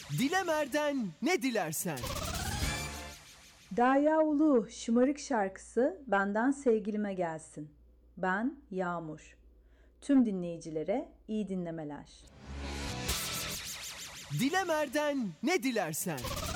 Dilemer'den ne dilersen. Derya Ulu şımarık şarkısı benden sevgilime gelsin. Ben Yağmur. Tüm dinleyicilere iyi dinlemeler. Dilemer'den ne dilersen.